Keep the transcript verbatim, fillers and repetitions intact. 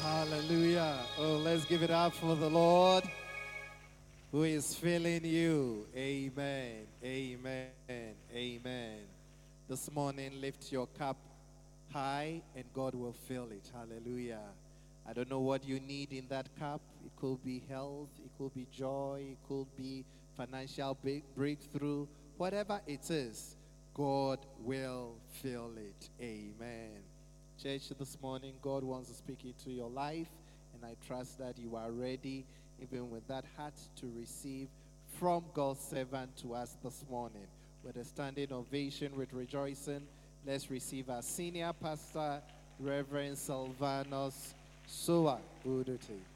Hallelujah. Oh, let's give it up for the Lord who is filling you. Amen. Amen. Amen. This morning, lift your cup high and God will fill it. Hallelujah. I don't know what you need in that cup. It could be health, it could be joy, it could be financial big breakthrough. Whatever it is, God will fill it. Amen. Church, this morning, God wants to speak into your life, and I trust that you are ready, even with that heart, to receive from God's servant to us this morning. With a standing ovation, with rejoicing, let's receive our senior pastor, Reverend Silvanus Soa Uduti.